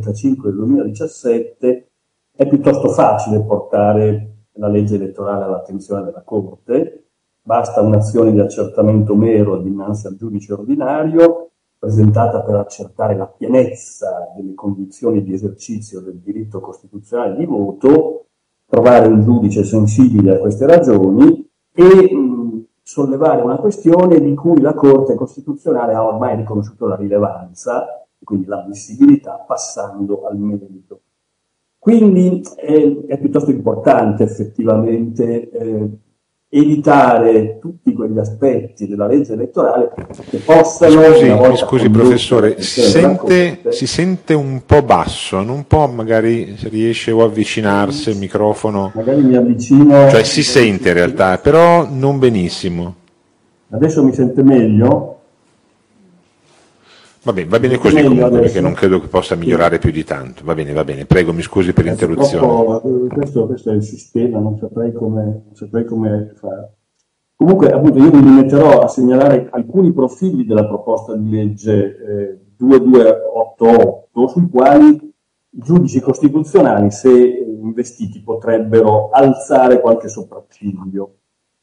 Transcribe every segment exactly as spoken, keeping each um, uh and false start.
trentacinque del duemiladiciassette è piuttosto facile portare la legge elettorale all'attenzione della Corte, basta un'azione di accertamento mero dinanzi al giudice ordinario, presentata per accertare la pienezza delle condizioni di esercizio del diritto costituzionale di voto, trovare un giudice sensibile a queste ragioni e mh, sollevare una questione di cui la Corte Costituzionale ha ormai riconosciuto la rilevanza, quindi l'ammissibilità, passando al merito. Quindi è, è piuttosto importante effettivamente eh, evitare tutti quegli aspetti della legge elettorale che possano... Scusi, mi scusi professore, si sente, si sente un po' basso, non può magari, se riesce o avvicinarsi al microfono? Magari mi avvicino... Cioè si sente in realtà, però non benissimo. Adesso mi sente meglio? Va bene, va bene così comunque, perché non credo che possa migliorare più di tanto. Va bene, va bene, prego, mi scusi per l'interruzione. Questo, questo è il sistema, non saprei come, non saprei come fare. Comunque, appunto, io mi limiterò a segnalare alcuni profili della proposta di legge eh, ventiduemilaottantotto, sui quali i giudici costituzionali, se investiti, potrebbero alzare qualche sopracciglio.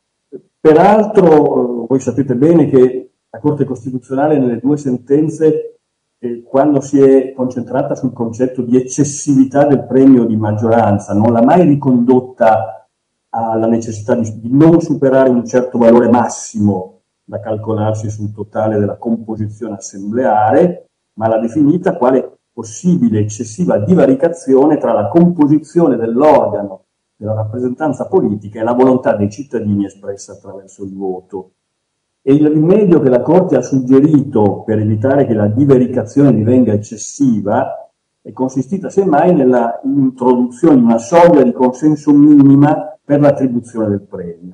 Peraltro, voi sapete bene che la Corte Costituzionale nelle due sentenze, eh, quando si è concentrata sul concetto di eccessività del premio di maggioranza, non l'ha mai ricondotta alla necessità di, di non superare un certo valore massimo da calcolarsi sul totale della composizione assembleare, ma l'ha definita quale possibile eccessiva divaricazione tra la composizione dell'organo della rappresentanza politica e la volontà dei cittadini espressa attraverso il voto. E il rimedio che la Corte ha suggerito per evitare che la divaricazione divenga eccessiva è consistita semmai nella introduzione di una soglia di consenso minima per l'attribuzione del premio.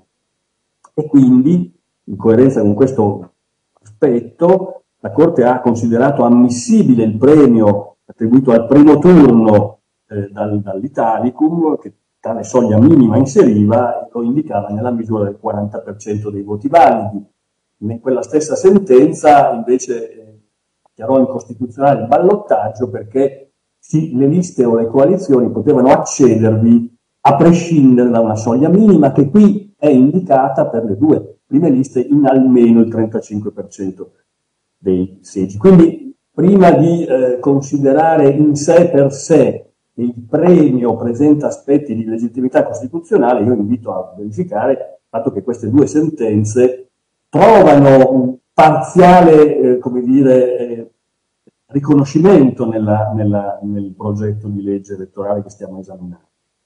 E quindi, in coerenza con questo aspetto, la Corte ha considerato ammissibile il premio attribuito al primo turno eh, dal, dall'Italicum, che tale soglia minima inseriva e lo indicava nella misura del quaranta per cento dei voti validi. In quella stessa sentenza invece eh, dichiarò incostituzionale il ballottaggio perché sì, le liste o le coalizioni potevano accedervi a prescindere da una soglia minima che qui è indicata per le due prime liste in almeno il trentacinque per cento dei seggi. Quindi prima di eh, considerare in sé per sé che il premio presenta aspetti di legittimità costituzionale, io invito a verificare il fatto che queste due sentenze trovano un parziale, eh, come dire, eh, riconoscimento nella, nella, nel progetto di legge elettorale che stiamo esaminando.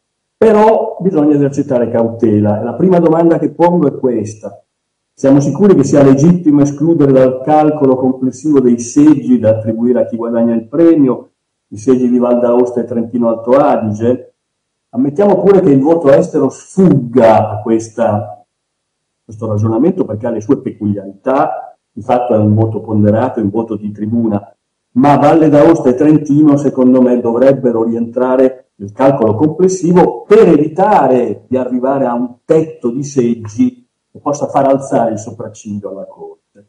Però bisogna esercitare cautela. La prima domanda che pongo è questa. Siamo sicuri che sia legittimo escludere dal calcolo complessivo dei seggi da attribuire a chi guadagna il premio i seggi di Val d'Aosta e Trentino Alto Adige? Ammettiamo pure che il voto estero sfugga a questa questo ragionamento perché ha le sue peculiarità, di fatto è un voto ponderato, è un voto di tribuna, ma Valle d'Aosta e Trentino secondo me dovrebbero rientrare nel calcolo complessivo per evitare di arrivare a un tetto di seggi che possa far alzare il sopracciglio alla Corte.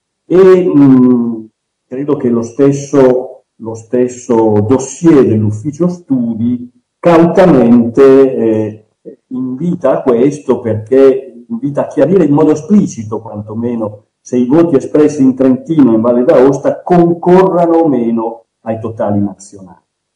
E mh, credo che lo stesso, lo stesso dossier dell'ufficio studi cautamente eh, invita a questo perché invita a chiarire in modo esplicito, quantomeno, se i voti espressi in Trentino e in Valle d'Aosta concorrano o meno ai totali nazionali.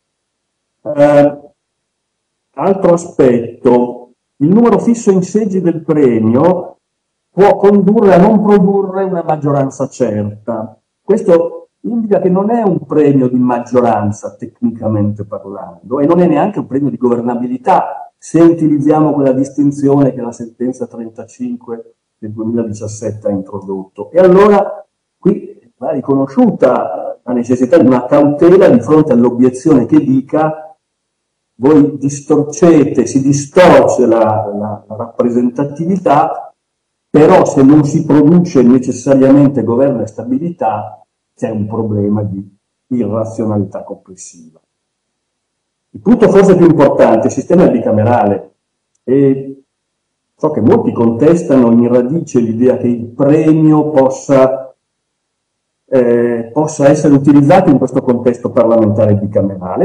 Eh, altro aspetto, il numero fisso in seggi del premio può condurre a non produrre una maggioranza certa. Questo indica che non è un premio di maggioranza, tecnicamente parlando, e non è neanche un premio di governabilità, se utilizziamo quella distinzione che la sentenza trentacinque del duemiladiciassette ha introdotto. E allora qui va riconosciuta la necessità di una cautela di fronte all'obiezione che dica voi distorcete, si distorce la, la, la rappresentatività, però se non si produce necessariamente governo e stabilità c'è un problema di irrazionalità complessiva. Il punto forse più importante, il sistema bicamerale, e so che molti contestano in radice l'idea che il premio possa, eh, possa essere utilizzato in questo contesto parlamentare bicamerale.